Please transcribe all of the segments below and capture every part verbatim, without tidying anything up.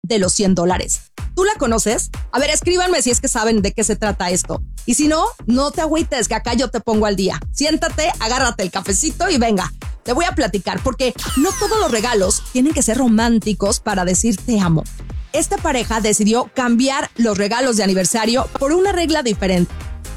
de los cien dólares. ¿Tú la conoces? A ver, escríbanme si es que saben de qué se trata esto. Y si no, no te agüites, que acá yo te pongo al día. Siéntate, agárrate el cafecito y venga. Te voy a platicar, porque no todos los regalos tienen que ser románticos para decir te amo. Esta pareja decidió cambiar los regalos de aniversario por una regla diferente.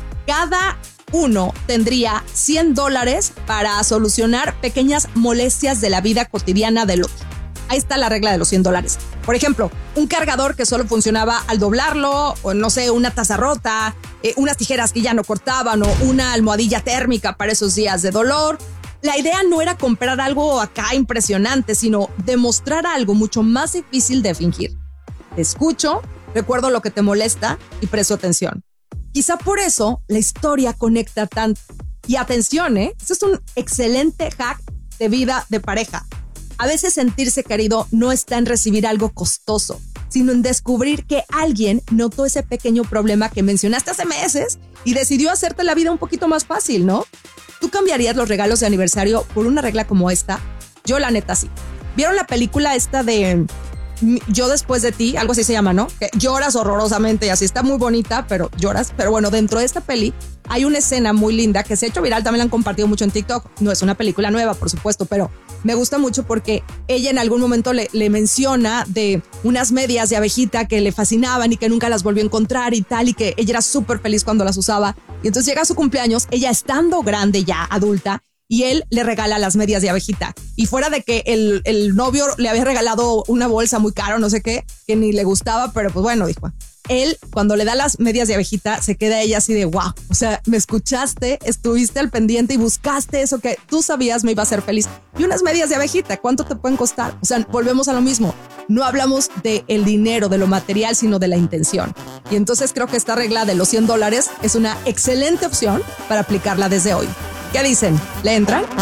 Cada uno tendría cien dólares para solucionar pequeñas molestias de la vida cotidiana del otro. Ahí está la regla de los cien dólares. Por ejemplo, un cargador que solo funcionaba al doblarlo, o no sé, una taza rota, eh, unas tijeras que ya no cortaban, o una almohadilla térmica para esos días de dolor. La idea no era comprar algo acá impresionante, sino demostrar algo mucho más difícil de fingir. Te escucho, recuerdo lo que te molesta y presto atención. Quizá por eso la historia conecta tanto. Y atención, ¿eh? Este es un excelente hack de vida de pareja. A veces sentirse querido no está en recibir algo costoso, sino en descubrir que alguien notó ese pequeño problema que mencionaste hace meses y decidió hacerte la vida un poquito más fácil, ¿no? ¿Tú cambiarías los regalos de aniversario por una regla como esta? Yo la neta sí. ¿Vieron la película esta de Yo después de ti? Algo así se llama, ¿no? Que lloras horrorosamente y así está muy bonita, pero lloras. Pero bueno, dentro de esta peli hay una escena muy linda que se ha hecho viral, también la han compartido mucho en TikTok. No es una película nueva, por supuesto, pero me gusta mucho porque ella en algún momento le, le menciona de unas medias de abejita que le fascinaban y que nunca las volvió a encontrar y tal, y que ella era súper feliz cuando las usaba. Y entonces llega a su cumpleaños, ella estando grande ya, adulta, y él le regala las medias de abejita. Y fuera de que el, el novio le había regalado una bolsa muy cara, no sé qué, que ni le gustaba, pero pues bueno, dijo. Él, cuando le da las medias de abejita, se queda ella así de wow. O sea, me escuchaste, estuviste al pendiente y buscaste eso que tú sabías me iba a hacer feliz. Y unas medias de abejita, ¿cuánto te pueden costar? O sea, volvemos a lo mismo. No hablamos del dinero, de lo material, sino de la intención. Y entonces creo que esta regla de los cien dólares es una excelente opción para aplicarla desde hoy. ¿Qué dicen? ¿Le entran?